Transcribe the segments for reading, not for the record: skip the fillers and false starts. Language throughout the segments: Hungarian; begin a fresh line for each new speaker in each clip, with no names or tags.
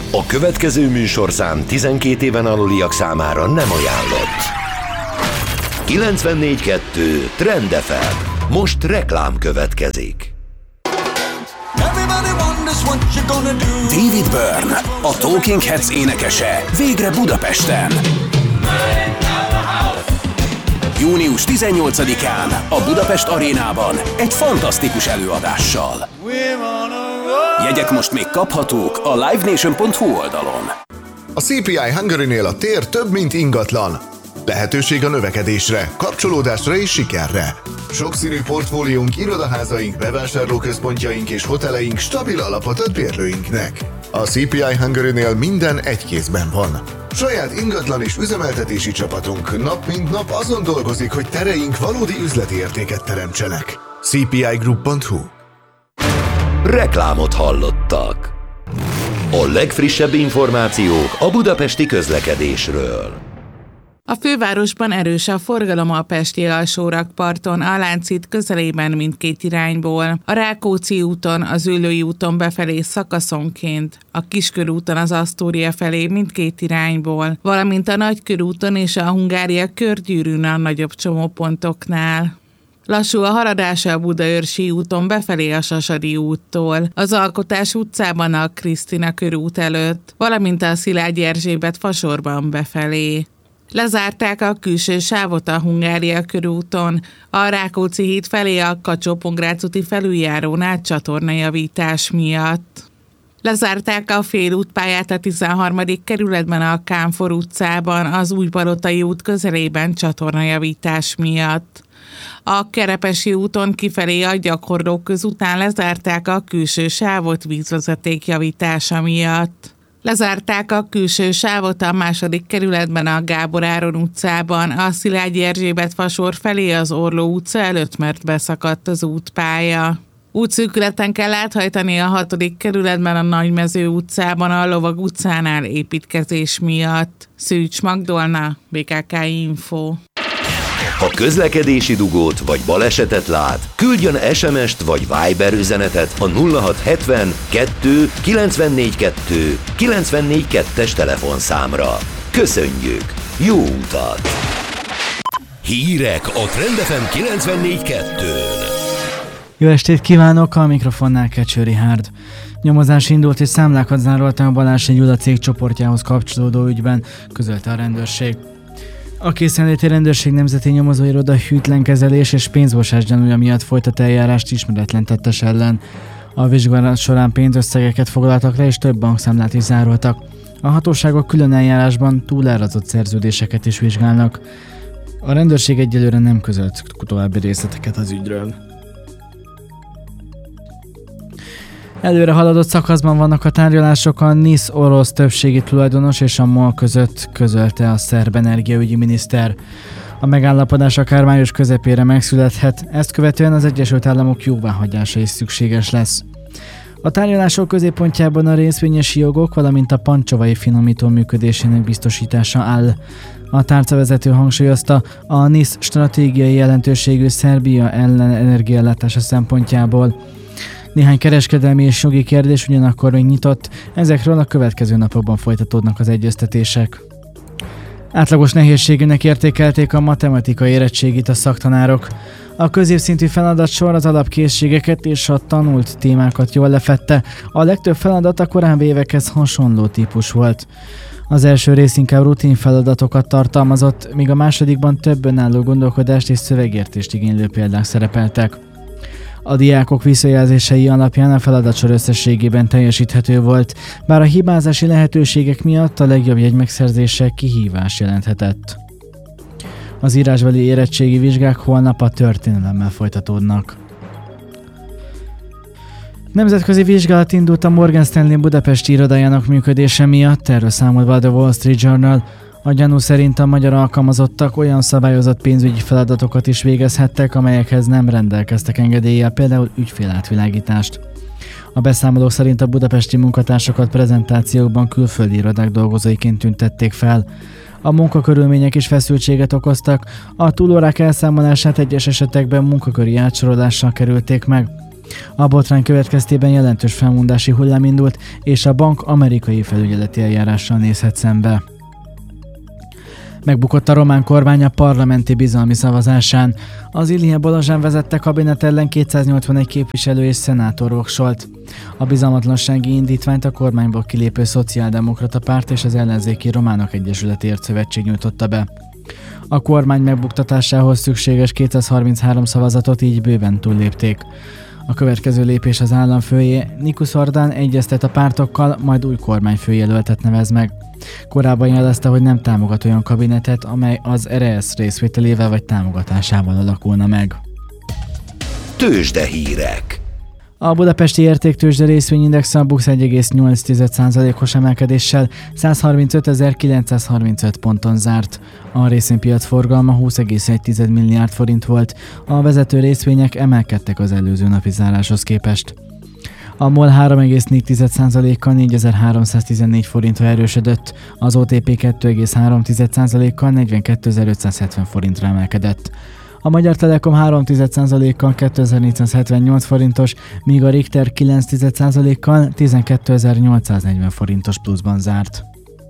A következő műsorszám 12 éven aluliak számára nem ajánlott. 94.2 Trend FM. Most reklám következik.
David Byrne, a Talking Heads énekese, végre Budapesten. Június 18-án a Budapest Arénában egy fantasztikus előadással. Jegyek most még kaphatók a livenation.hu oldalon.
A CPI Hungary-nél a tér több, mint ingatlan. Lehetőség a növekedésre, kapcsolódásra és sikerre. Sokszínű portfóliónk, irodaházaink, bevásárlóközpontjaink és hoteleink stabil alapot ad bérlőinknek. A CPI Hungary-nél minden egy kézben van. Saját ingatlan és üzemeltetési csapatunk nap mint nap azon dolgozik, hogy tereink valódi üzleti értéket teremtsenek. cpigroup.hu.
Reklámot hallottak. A legfrissebb információk a budapesti közlekedésről.
A fővárosban erős a forgalom a pesti alsórakparton, a Lánchíd közelében mindkét irányból, a Rákóczi úton, az Üllői úton befelé szakaszonként, a Kiskörúton az Asztória felé mindkét irányból, valamint a Nagykörúton és a Hungária körgyűrűn a nagyobb csomópontoknál. Lassú a haladás a Budaörsi úton befelé a Sasadi úttól, az Alkotás utcában a Krisztina körút előtt, valamint a Szilágyi Erzsébet fasorban befelé. Lezárták a külső sávot a Hungária körúton, a Rákóczi híd felé a Kacsó-Pongrác úti felüljárónál csatornajavítás miatt. Lezárták a félútpályát a 13. kerületben a Kánfor utcában, az Újpalotai út közelében csatornajavítás miatt. A Kerepesi úton kifelé a Gyakorlók közután lezárták a külső sávot vízvezeték javítása miatt. Lezárták a külső sávot a 2. kerületben a Gábor Áron utcában, a Szilágyi Erzsébet fasor felé az Orló utca előtt, mert beszakadt az útpálya. Útszűkületen kell áthajtani a 6. kerületben a Nagymező utcában, a Lovag utcánál építkezés miatt. Szűcs Magdolna, BKK Info.
Ha közlekedési dugót vagy balesetet lát, küldjön SMS-t vagy Viber üzenetet a 0670 2 94 2 94 2-es telefonszámra. Köszönjük! Jó utat! Hírek a Trend FM 94.2-n.
Jó estét kívánok, a mikrofonnál Kecső Richárd. Nyomozás indult és számlákat zároltak a Balási Gyula cég csoportjához kapcsolódó ügyben, közölte a rendőrség. A Készenléti Rendőrség Nemzeti Nyomozóiroda hűtlenkezelés és pénzmosás gyanúja miatt folytat eljárást ismeretlen tettes ellen. A vizsgálat során pénzösszegeket foglaltak le és több bankszámlát is zároltak. A hatóságok külön eljárásban túlárazott szerződéseket is vizsgálnak. A rendőrség egyelőre nem közölt további részleteket az ügyről. Előre haladott szakaszban vannak a tárgyalások a NISZ orosz többségi tulajdonos és a MOL között, közölte a szerb energiaügyi miniszter. A megállapodás akár május közepére megszülethet, ezt követően az Egyesült Államok jóváhagyása is szükséges lesz. A tárgyalások középpontjában a részvényesi jogok, valamint a pancsovai finomító működésének biztosítása áll. A tárcavezető hangsúlyozta a NISZ stratégiai jelentőségű Szerbia ellen energiaellátása szempontjából. Néhány kereskedelmi és jogi kérdés ugyanakkor még nyitott, ezekről a következő napokban folytatódnak az egyeztetések. Átlagos nehézségűnek értékelték a matematikai érettségit a szaktanárok. A középszintű feladatsor az alapkészségeket és a tanult témákat jól lefedte, a legtöbb feladat a korábbi évekhez hasonló típus volt. Az első rész inkább rutin feladatokat tartalmazott, míg a másodikban több önálló gondolkodást és szövegértést igénylő példák szerepeltek. A diákok visszajelzései alapján a feladatsor összességében teljesíthető volt, bár a hibázási lehetőségek miatt a legjobb jegymegszerzése kihívás jelenthetett. Az írásbeli érettségi vizsgák holnap a történelemmel folytatódnak. Nemzetközi vizsgálat indult a Morgan Stanley budapesti irodájának működése miatt, erről számolt be a The Wall Street Journal. A gyanú szerint a magyar alkalmazottak olyan szabályozott pénzügyi feladatokat is végezhettek, amelyekhez nem rendelkeztek engedéllyel, például ügyfélátvilágítást. A beszámolók szerint a budapesti munkatársakat prezentációkban külföldi irodák dolgozóiként tüntették fel. A munkakörülmények is feszültséget okoztak, a túlórák elszámolását egyes esetekben munkaköri átsorolással kerülték meg. A botrány következtében jelentős felmondási hullám indult, és a bank amerikai felügyeleti eljárással nézhet szembe. Megbukott a román kormány a parlamenti bizalmi szavazásán. Az Ilie Balazsán vezette kabinet ellen 281 képviselő és szenátor voksolt. A bizalmatlansági indítványt a kormányból kilépő Szociáldemokrata Párt és az Ellenzéki Románok Egyesületért Szövetség nyújtotta be. A kormány megbuktatásához szükséges 233 szavazatot így bőven túllépték. A következő lépés az államfőjé. Nikus Orbán egyeztet a pártokkal, majd új kormányfőjelöltet nevez meg. Korábban jelezte, hogy nem támogat olyan kabinetet, amely az RS részvételével vagy támogatásával alakulna meg.
Tőzsdehírek.
A budapesti értéktőzsde részvényindex a BUX 1,8%-os emelkedéssel 135.935 ponton zárt. A részvénypiac forgalma 20,1 milliárd forint volt. A vezető részvények emelkedtek az előző napi záráshoz képest. A MOL 3,4%-kal 4314 forintra erősödött, az OTP 2,3%-kal 42.570 forintra emelkedett. A Magyar Telekom 3,1%-kal 2478 forintos, míg a Richter 9,1%-kal 12.840 forintos pluszban zárt.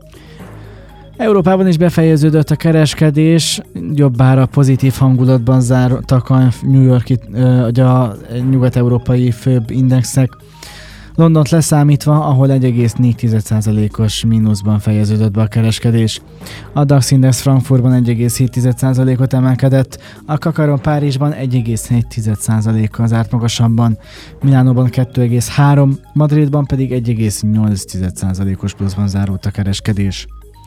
Európában is befejeződött a kereskedés, jobbára pozitív hangulatban zártak a New York-i, a nyugat-európai főbb indexek. Londont leszámítva, ahol 1,4%-os mínuszban fejeződött be a kereskedés. A DAX Index Frankfurtban 1,7%-ot emelkedett, a Kakaron Párizsban 1,1%-kal zárt magasabban, Milánóban 2,3%, Madridban pedig 1,8%-os pluszban zárult a kereskedés.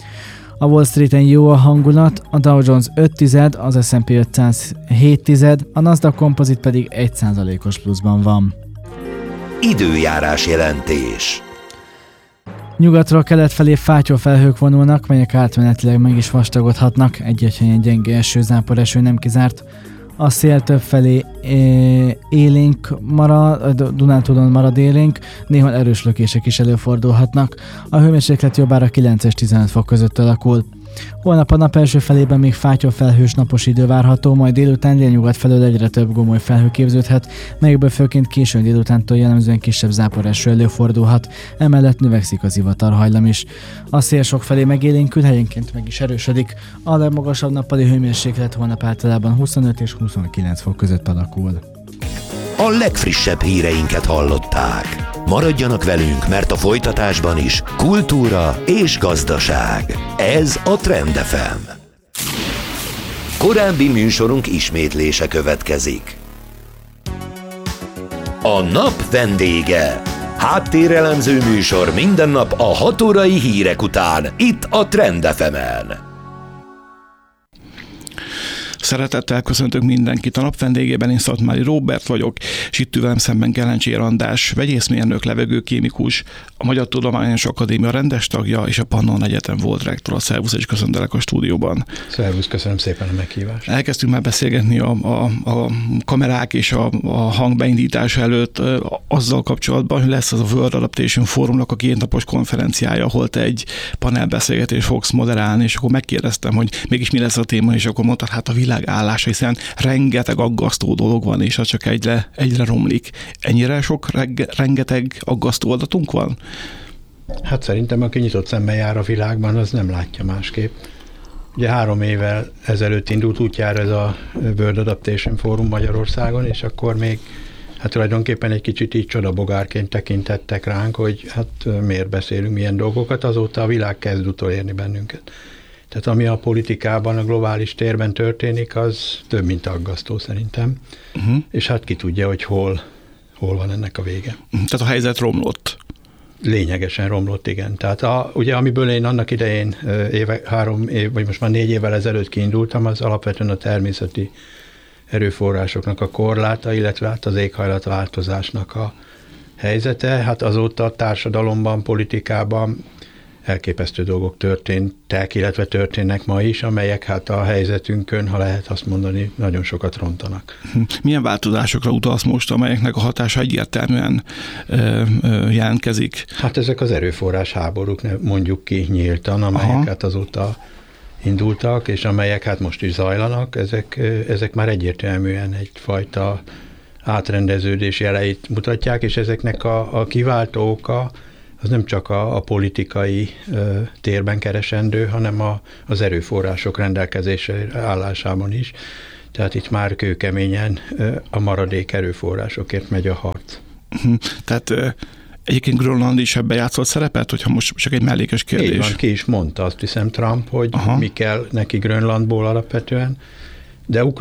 A Wall Streeten jó a hangulat, a Dow Jones 5%, az S&P 500 7%, a Nasdaq Composite pedig 1%-os pluszban van.
Időjárás jelentés.
Nyugatról kelet felé fátyolfelhők vonulnak, melyek átmenetileg meg is vastagodhatnak, egy-egy gyenge záporeső nem kizárt. A szél több felé élénk marad, Dunántúlon marad élénk, néha erős lökések is előfordulhatnak. A hőmérséklet jobbára 9 és 15 fok között alakul. Holnap a nap első felében még fátyolfelhős napos idő várható, majd délután délnyugat felől egyre több gomoly felhő képződhet, melyekből főként későn délutántól jellemzően kisebb záporásra előfordulhat, emellett növekszik az ivatarhajlam is. A szél sok felé megélénkül, helyenként meg is erősödik. A legmagasabb nappali hőmérséklet holnap általában 25 és 29 fok között alakul.
A legfrissebb híreinket hallották. Maradjanak velünk, mert a folytatásban is kultúra és gazdaság. Ez a Trend FM. Korábbi műsorunk ismétlése következik. A nap vendége. Háttérelemző műsor minden nap a 6 órai hírek után, itt a Trend FM-en.
Szeretettel köszöntök mindenkit. A nap vendégében én Szatmári Róbert vagyok, és itt velem szemben Gelencsér András, vegyészmérnök, levegőkémikus, a Magyar Tudományos Akadémia rendes tagja, és a Pannon Egyetem volt rektora. Szervusz, és köszöntelek a stúdióban.
Szervusz, köszönöm szépen a meghívást.
Elkezdtünk már beszélgetni a kamerák és a hang beindítása előtt azzal kapcsolatban, hogy lesz az a World Adaptation Forumnak a 2 napos konferenciája, ahol te egy panelbeszélgetést fogsz moderálni, és akkor megkérdeztem, hogy mégis mi lesz a téma, és akkor mondtad, hát a világ állása, hiszen rengeteg aggasztó dolog van, és az csak egyre romlik. Ennyire sok rengeteg aggasztó adatunk van?
Hát szerintem, aki nyitott szemmel jár a világban, az nem látja másképp. Ugye 3 évvel ezelőtt indult útjára ez a World Adaptation Forum Magyarországon, és akkor még hát tulajdonképpen egy kicsit így csodabogárként tekintettek ránk, hogy hát miért beszélünk milyen dolgokat, azóta a világ kezd utolérni bennünket. Tehát ami a politikában, a globális térben történik, az több, mint aggasztó szerintem. És hát ki tudja, hogy hol van ennek a vége.
Tehát a helyzet romlott.
Lényegesen romlott, igen. Tehát ugye amiből én annak idején 3 év, vagy most már 4 évvel ezelőtt kiindultam, az alapvetően a természeti erőforrásoknak a korláta, illetve hát az éghajlatváltozásnak a helyzete. Hát azóta a társadalomban, politikában elképesztő dolgok történtek, illetve történnek ma is, amelyek hát a helyzetünkön, ha lehet azt mondani, nagyon sokat rontanak.
Milyen változásokra utalsz most, amelyeknek a hatása egyértelműen jelentkezik? Hát
ezek az erőforrás háborúk, mondjuk ki nyíltan, amelyek hát azóta indultak, és amelyek hát most is zajlanak, ezek már egyértelműen egyfajta átrendeződés jeleit mutatják, és ezeknek a kiváltó oka az nem csak a politikai térben keresendő, hanem az erőforrások rendelkezésre állásában is. Tehát itt már kőkeményen a maradék erőforrásokért megy a harc.
Tehát egyébként Grönland is ebben játszott szerepet, hogyha most csak egy mellékes kérdés.
Így van, ki is mondta, azt hiszem Trump, hogy mi kell neki Grönlandból alapvetően, de